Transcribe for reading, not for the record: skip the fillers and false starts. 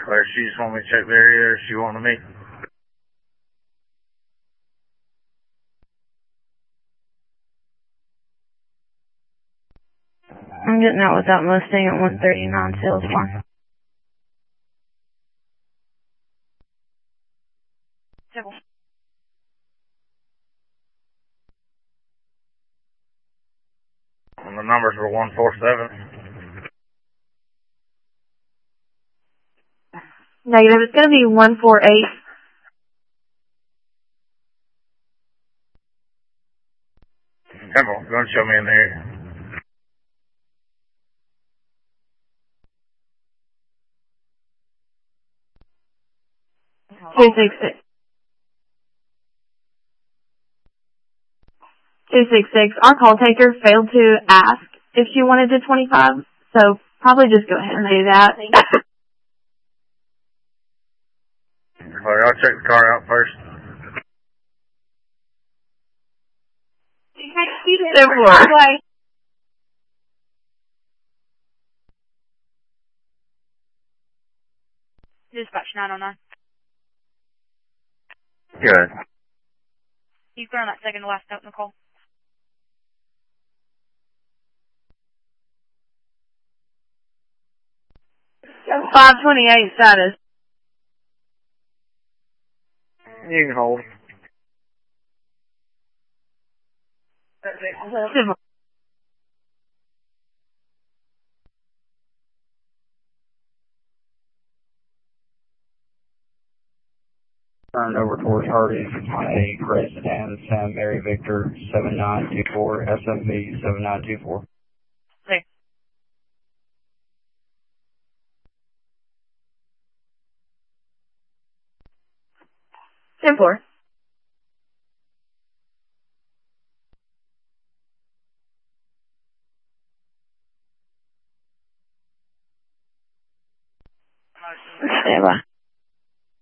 Or she just want me to check the area, or she wanted me? I'm getting out with that Mustang at 139 Salesforce. And the numbers were 147. Negative. It's going to be 148. Temple, go and show me in there. 266. 266. Our call taker failed to ask if she wanted to 25, so probably just go ahead and do that. Alright, I'll check the car out first. Dispatch 909. Good. You can run that second to last note in the call. 528 status. You can hold. Civil. Turn over towards Hardy, a President, Sam Mary Victor 7924, SMV 7924. Okay. Simple. Okay, bye.